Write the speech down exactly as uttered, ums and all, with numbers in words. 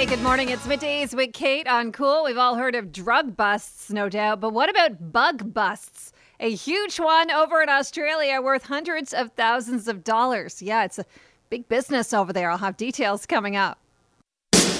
Hey, good morning. It's Middays with Kate on Cool. We've all heard of drug busts, no doubt. But what about bug busts? A huge one over in Australia worth hundreds of thousands of dollars. Yeah, it's a big business over there. I'll have details coming up.